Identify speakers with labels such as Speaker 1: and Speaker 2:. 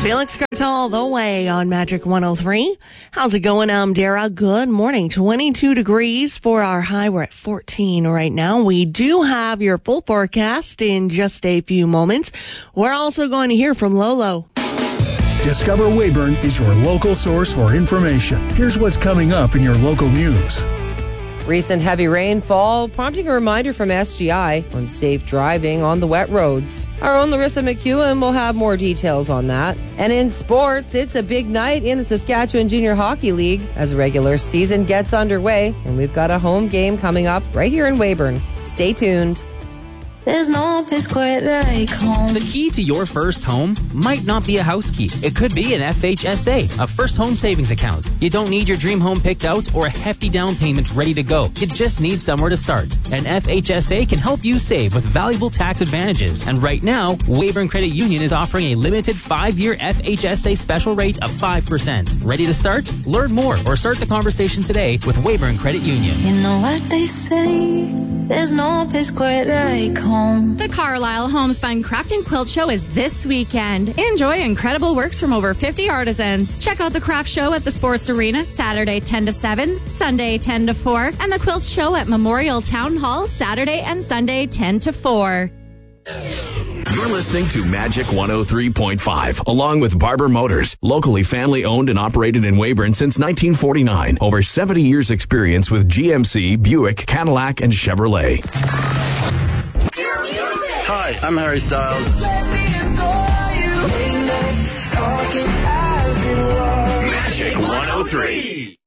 Speaker 1: Felix Cartel the way on Magic 103. How's it going? I'm Dara. Good morning. 22 degrees for our high. We're at 14 right now. We do have your full forecast in just a few moments. We're also going to hear from Lolo.
Speaker 2: Discover Weyburn is your local source for information. Here's what's coming up in your local news.
Speaker 3: Recent heavy rainfall prompting a reminder from SGI on safe driving on the wet roads. Our own Larissa McEwen will have more details on that. And in sports, it's a big night in the Saskatchewan Junior Hockey League as the regular season gets underway. And we've got a home game coming up right here in Weyburn. Stay tuned.
Speaker 4: There's no place quite like home.
Speaker 5: The key to your first home might not be a house key. It could be an FHSA, a first home savings account. You don't need your dream home picked out or a hefty down payment ready to go. You just need somewhere to start. And FHSA can help you save with valuable tax advantages. And right now, Weyburn Credit Union is offering a limited 5-year FHSA special rate of 5%. Ready to start? Learn more or start the conversation today with Weyburn Credit Union.
Speaker 4: You know what they say, there's no place quite like home.
Speaker 6: The Carlisle Homespun Craft and Quilt Show is this weekend. Enjoy incredible works from over 50 artisans. Check out the craft show at the Sports Arena Saturday 10 to 7, Sunday 10 to 4, and the Quilt Show at Memorial Town Hall Saturday and Sunday 10 to 4.
Speaker 7: You're listening to Magic 103.5, along with Barber Motors, locally family owned and operated in Weyburn since 1949. Over 70 years experience with GMC, Buick, Cadillac, and Chevrolet.
Speaker 8: Hi, I'm Harry Styles.
Speaker 7: Magic 103.